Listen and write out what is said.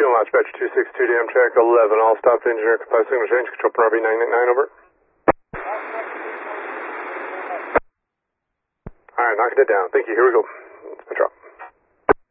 Fuel Dispatch 262 to Amtrak 11, all stop engineer composite signal change, control from RV 989, over. Alright, knocking it down. Thank you, here we go.